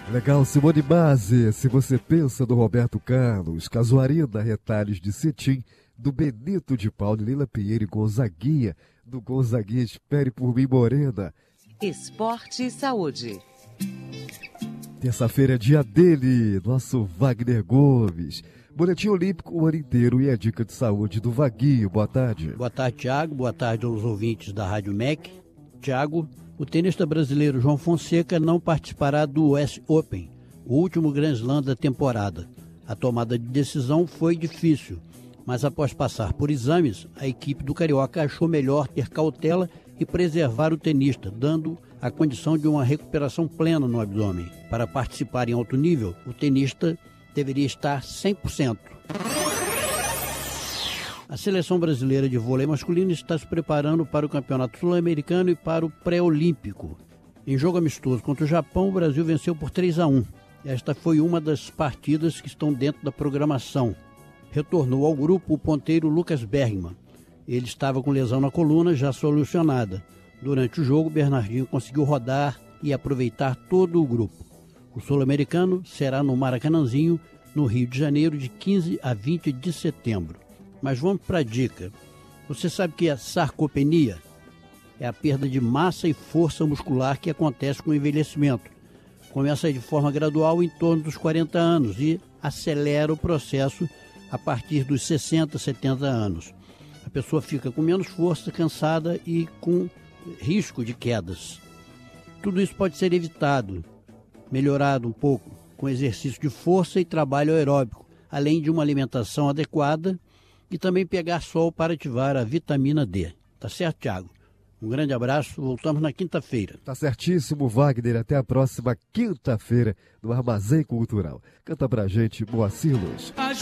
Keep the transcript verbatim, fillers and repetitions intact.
Legal, Simone Mazzi. Se você pensa do Roberto Carlos, Casuarina, Retalhos de Cetim, do Benito de Paula, Lila Pinheiro e Gonzaguinha, do Gonzaguinha Espere por Mim Morena. Esporte e Saúde. Terça-feira é dia dele, nosso Wagner Gomes. Boletim Olímpico o ano inteiro e a dica de saúde do Vaguinho. Boa tarde. Boa tarde, Tiago. Boa tarde aos ouvintes da Rádio M E C. Tiago, o tenista brasileiro João Fonseca não participará do U S Open, o último Grand Slam da temporada. A tomada de decisão foi difícil, mas após passar por exames, a equipe do Carioca achou melhor ter cautela e preservar o tenista, dando a condição de uma recuperação plena no abdômen. Para participar em alto nível, o tenista deveria estar cem por cento. A seleção brasileira de vôlei masculino está se preparando para o Campeonato Sul-Americano e para o Pré-Olímpico. Em jogo amistoso contra o Japão, o Brasil venceu por três a um. Esta foi uma das partidas que estão dentro da programação. Retornou ao grupo o ponteiro Lucas Bergman. Ele estava com lesão na coluna já solucionada. Durante o jogo, Bernardinho conseguiu rodar e aproveitar todo o grupo. O sul-americano será no Maracanãzinho, no Rio de Janeiro, de quinze a vinte de setembro. Mas vamos para a dica. Você sabe que a sarcopenia é a perda de massa e força muscular que acontece com o envelhecimento. Começa de forma gradual em torno dos quarenta anos e acelera o processo a partir dos sessenta, setenta anos. A pessoa fica com menos força, cansada e com risco de quedas. Tudo isso pode ser evitado, melhorado um pouco, com exercício de força e trabalho aeróbico, além de uma alimentação adequada e também pegar sol para ativar a vitamina D. Tá certo, Thiago? Um grande abraço, voltamos na quinta-feira. Tá certíssimo, Wagner. Até a próxima quinta-feira no Armazém Cultural. Canta pra gente, Moacir Luz.